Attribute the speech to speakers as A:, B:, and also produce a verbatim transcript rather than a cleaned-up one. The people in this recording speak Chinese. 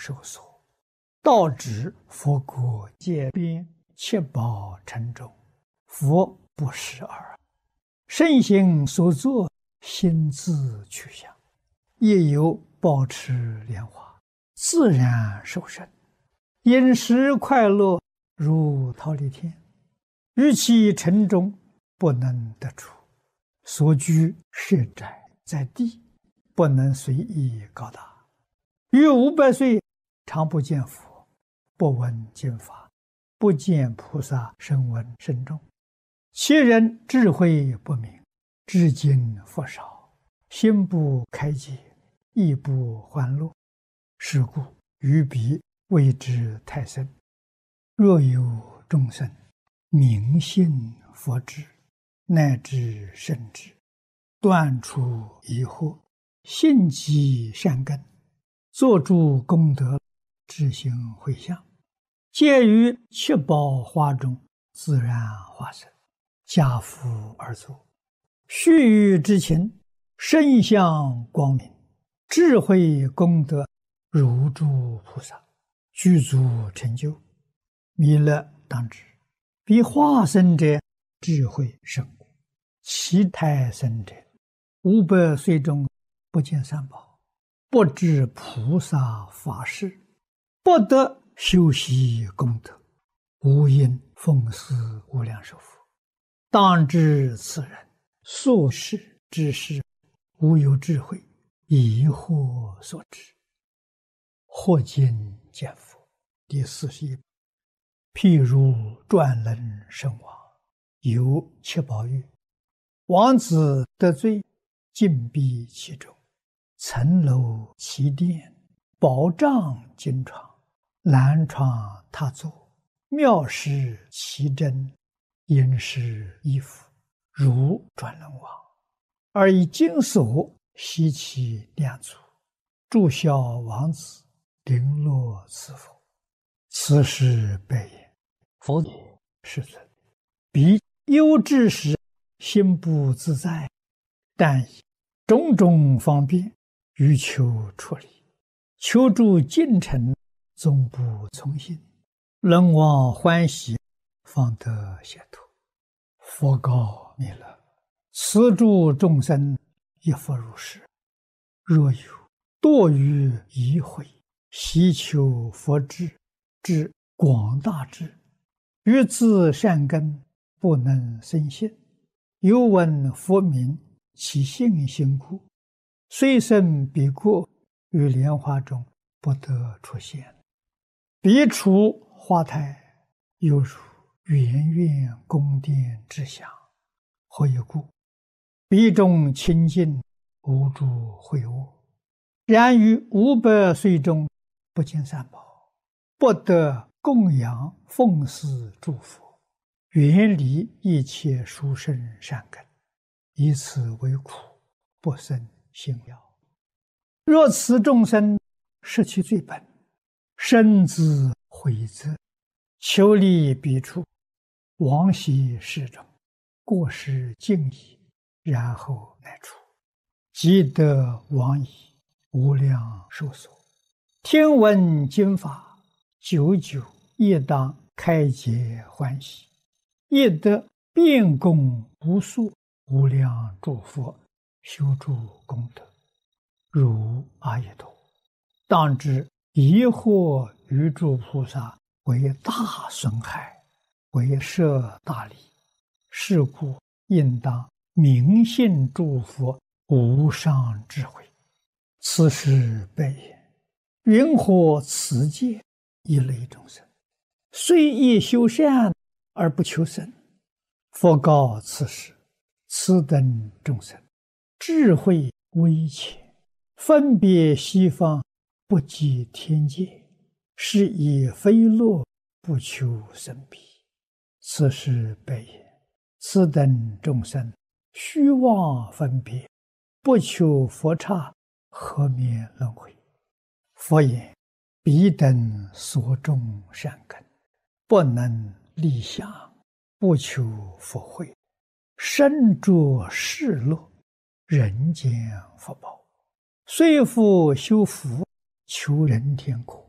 A: 受所，道指佛国界边，七宝城中，佛不识耳。圣行所作，心自去向，亦有保持莲花，自然受生，饮食快乐如忉利天，于其城中不能得出，所居舍宅在地，不能随意高大。于五百岁常不见佛，不闻经法，不见菩萨声闻声众，其人智慧不明，知经佛少，心不开解，亦不欢乐，是故于彼谓之太深。若有众生明信佛智，乃至圣智，断除疑惑，信积善根，作诸功德，知行回向，皆于七宝花中自然化身，家福而作，须臾之情，身相光明，智慧功德如诸菩萨，具足成就。弥勒当知，彼化身者智慧甚故，其胎生者五百岁中不见三宝，不知菩萨法事，不得修习功德，无因奉祀无量寿佛。当知此人所事之事，无有智慧，疑惑所致。或今见佛第四十一。譬如转轮圣王，有七宝玉，王子得罪，禁闭其中，层楼其殿，宝帐金床，蓝床榻座，妙饰其珍，殷实衣服，如转轮王，而以金锁悉其两足，祝孝王子，绫罗赐佛。此时白言：佛也，世尊，彼忧之时，心不自在，但以种种方便，欲求出离，求助进程，总不从心，人望欢喜，方得解脱。佛告弥勒：此诸众生亦复如是。若有堕于疑慧，希求佛智之广大智，于自善根不能生信，有闻佛名，其信心故，虽生彼国，于莲花中不得出现。彼处花台，犹如圆圆宫殿之祥。何以故？彼中清净，无诸秽恶。然于五百岁中，不见三宝，不得供养奉祀诸佛，远离一切殊胜善根，以此为苦，不生信要。若此众生失其罪本，深自悔责，求离彼处，往昔世中，过失尽已，然后乃出，即得往矣，无量寿所。听闻经法，久久亦当开解欢喜，亦得遍供无数无量诸佛，修诸功德，如阿逸多。当知疑惑于诸菩萨，为大损害，为摄大利。是故应当明信诸佛无上智慧。此时白言：云何此界一类众生，虽亦修善而不求生？佛告此时：此等众生，智慧微浅，分别西方，不及天界，是以非乐，不求生彼。此时白言：此等众生，虚妄分别，不求佛刹，何免轮回？佛言：彼等所种善根，不能立想，不求佛慧，身着世乐，人间福报，虽复修福，求人天国，